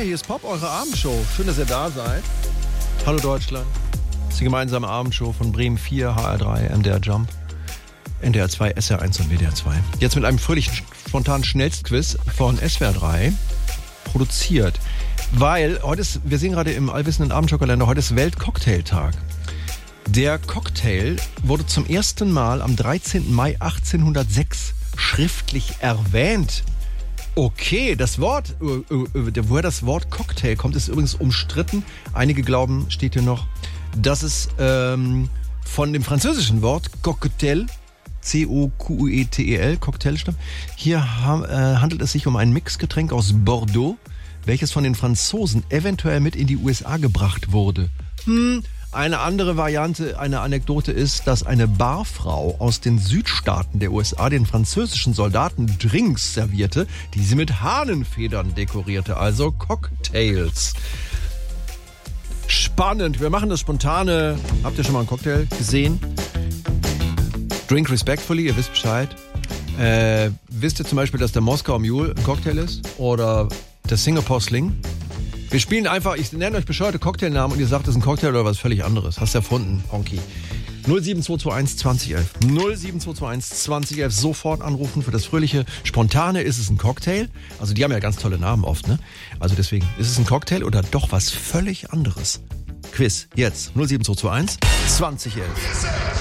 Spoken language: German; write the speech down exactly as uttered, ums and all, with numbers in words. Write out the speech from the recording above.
Hi, hier ist Pop, eure Abendshow. Schön, dass ihr da seid. Hallo Deutschland. Das ist die gemeinsame Abendshow von Bremen vier, H R drei, M D R Jump, N D R zwei, S R eins und W D R zwei. Jetzt mit einem fröhlichen, spontanen Schnellstquiz von S W R drei produziert. Weil heute ist, wir sehen gerade im allwissenden Abendshow-Kalender, heute ist Weltcocktailtag. Der Cocktail wurde zum ersten Mal am dreizehnten Mai achtzehnhundertsechs schriftlich erwähnt. Okay, das Wort, äh, äh, woher das Wort Cocktail kommt, ist übrigens umstritten. Einige glauben, steht hier noch, dass es ähm, von dem französischen Wort Cocktail, C O Q U E T E L, Cocktail stammt. Hier ha, äh, handelt es sich um ein Mixgetränk aus Bordeaux, welches von den Franzosen eventuell mit in die U S A gebracht wurde. Hm, eine andere Variante, eine Anekdote ist, dass eine Barfrau aus den Südstaaten der U S A den französischen Soldaten Drinks servierte, die sie mit Hahnenfedern dekorierte, also Cocktails. Spannend, wir machen das spontane. Habt ihr schon mal einen Cocktail gesehen? Drink respectfully, ihr wisst Bescheid. Äh, wisst ihr zum Beispiel, dass der Moskauer Mule ein Cocktail ist? Oder der Singapore Sling? Wir spielen einfach, ich nenne euch bescheuerte Cocktailnamen und ihr sagt, das ist ein Cocktail oder was völlig anderes. Hast du erfunden, Honky. null sieben zwei zwei eins zwanzig elf. null sieben zwei zwei eins zwanzig elf. Sofort anrufen für das fröhliche Spontane. Ist es ein Cocktail? Also die haben ja ganz tolle Namen oft, ne? Also deswegen, ist es ein Cocktail oder doch was völlig anderes? Quiz, jetzt. null sieben zwei zwei eins zwanzig elf.